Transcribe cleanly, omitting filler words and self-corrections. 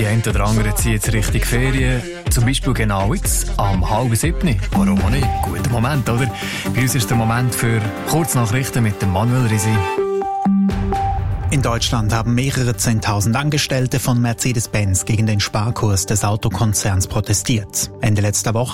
Die einen oder anderen ziehen jetzt Richtung Ferien, zum Beispiel genau jetzt, am 6:30. Warum auch nicht? Guter Moment, oder? Bei uns ist der Moment für Kurznachrichten mit dem Manuel Risi. In Deutschland haben mehrere 10.000 Angestellte von Mercedes-Benz gegen den Sparkurs des Autokonzerns protestiert. Ende letzter Woche